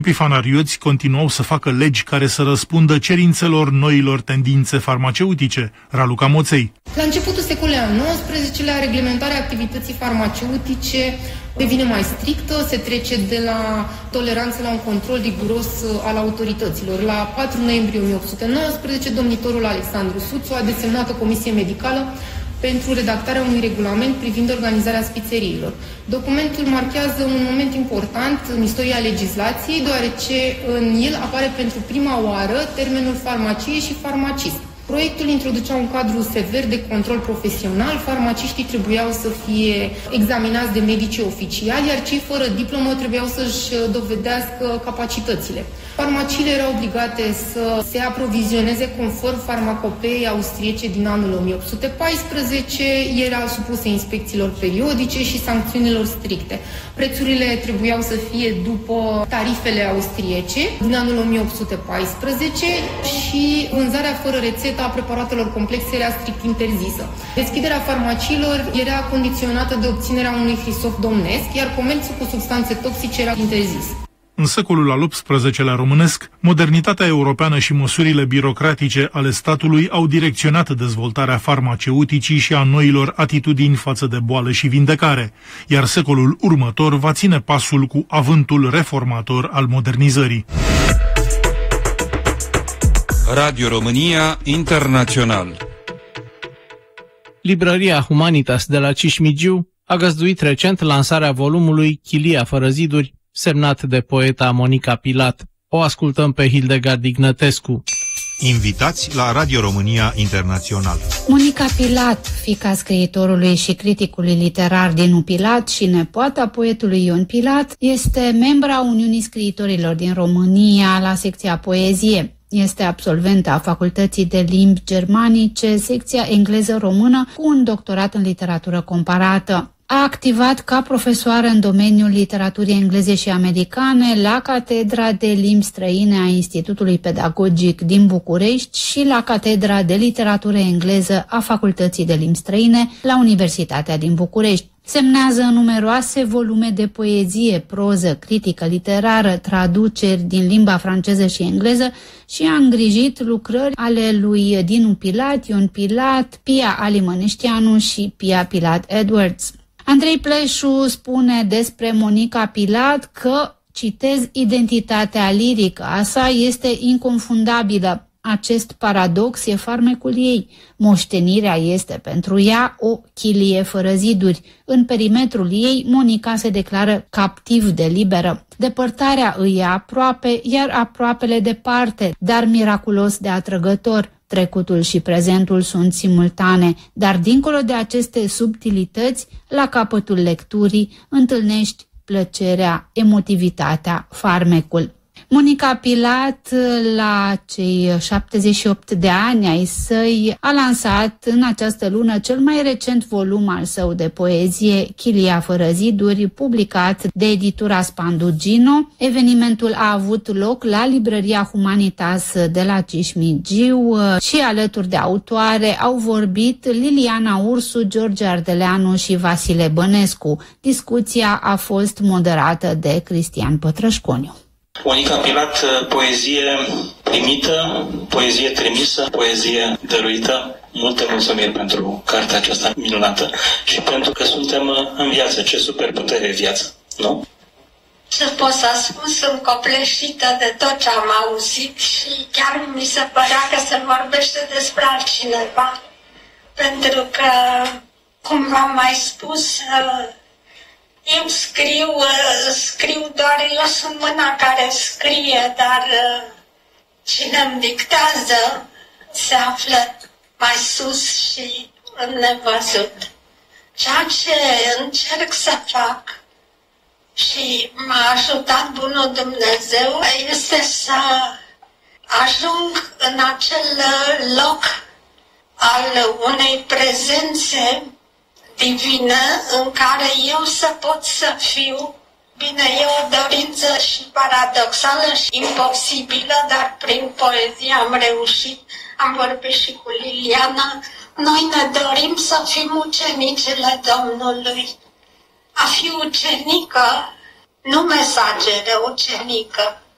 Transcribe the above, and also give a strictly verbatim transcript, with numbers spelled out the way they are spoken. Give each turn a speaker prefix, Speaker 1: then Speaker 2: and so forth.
Speaker 1: Epifanarioți continuau să facă legi care să răspundă cerințelor noilor tendințe farmaceutice. Raluca Moței.
Speaker 2: La începutul secolului al nouăsprezecelea, reglementarea activității farmaceutice devine mai strictă, se trece de la toleranță la un control riguros al autorităților. La patru noiembrie o mie opt sute nouăsprezece, domnitorul Alexandru Suțu a desemnat o comisie medicală pentru redactarea unui regulament privind organizarea spițeriilor. Documentul marchează un moment important în istoria legislației, deoarece în el apare pentru prima oară termenul farmacie și farmacist. Proiectul introducea un cadru sever de control profesional, farmaciștii trebuiau să fie examinați de medici oficiali, iar cei fără diplomă trebuiau să-și dovedească capacitățile. Farmaciile erau obligate să se aprovizioneze conform farmacopeei austriece din anul o mie opt sute paisprezece, erau supuse inspecțiilor periodice și sancțiunilor stricte. Prețurile trebuiau să fie după tarifele austriece din anul o mie opt sute paisprezece și vânzarea fără rețetă a preparatelor complexe era strict interzisă. Deschiderea farmaciilor era condiționată de obținerea unui hrisof domnesc, iar comerțul cu substanțe toxice era interzis.
Speaker 1: În secolul al optsprezecelea românesc, modernitatea europeană și măsurile birocratice ale statului au direcționat dezvoltarea farmaceuticii și a noilor atitudini față de boală și vindecare, iar secolul următor va ține pasul cu avântul reformator al modernizării.
Speaker 3: Radio România Internațional.
Speaker 4: Librăria Humanitas de la Cismigiu a găzduit recent lansarea volumului Chilia fără ziduri, semnat de poeta Monica Pilat. O ascultăm pe Hildegard Ignătescu.
Speaker 5: Invitați la Radio România Internațional.
Speaker 6: Monica Pilat, fiica scriitorului și criticului literar Dinu Pilat și nepoata poetului Ion Pilat, este membra Uniunii Scriitorilor din România la secția Poezie. Este absolventă a Facultății de Limbi Germanice, secția engleză-română, cu un doctorat în literatură comparată. A activat ca profesoară în domeniul literaturii engleze și americane la Catedra de Limbi Străine a Institutului Pedagogic din București și la Catedra de Literatură Engleză a Facultății de Limbi Străine la Universitatea din București. Semnează numeroase volume de poezie, proză, critică literară, traduceri din limba franceză și engleză și a îngrijit lucrări ale lui Dinu Pilat, Ion Pilat, Pia Alimăneștianu și Pia Pilat Edwards. Andrei Pleșu spune despre Monica Pilat că, citez, identitatea lirică a sa este inconfundabilă. Acest paradox e farmecul ei. Moștenirea este pentru ea o chilie fără ziduri. În perimetrul ei, Monica se declară captiv de liberă. Depărtarea îi e aproape, iar aproapele departe, dar miraculos de atrăgător. Trecutul și prezentul sunt simultane, dar dincolo de aceste subtilități, la capătul lecturii, întâlnești plăcerea, emotivitatea, farmecul. Monica Pilat, la cei șaptezeci și opt de ani ai săi, a lansat în această lună cel mai recent volum al său de poezie, Chilia fără ziduri, publicat de editura Spandugino. Evenimentul a avut loc la Librăria Humanitas de la Cismigiu și alături de autoare au vorbit Liliana Ursu, George Ardeleanu și Vasile Bănescu. Discuția a fost moderată de Cristian Pătrășconiu.
Speaker 7: Monica Pilat, poezie primită, poezie trimisă, poezie dăruită. Multe mulțumiri pentru cartea aceasta minunată și pentru că suntem în viață. Ce superputere e viața, nu?
Speaker 8: Ce pot să spun, sunt copleșită de tot ce am auzit și chiar mi se părea că se vorbește despre altcineva. Pentru că, cum v-am mai spus, eu scriu, scriu doar, eu sunt mâna care scrie, dar cine îmi dictează se află mai sus și în nevăzut. Ceea ce încerc să fac și m-a ajutat bunul Dumnezeu este să ajung în acel loc al unei prezențe divină în care eu să pot să fiu. Bine, e o dorință și paradoxală și imposibilă, dar prin poezie am reușit. Am vorbit și cu Liliana. Noi ne dorim să fim ucenicile Domnului. A fi ucenică, nu mesageră, ucenică.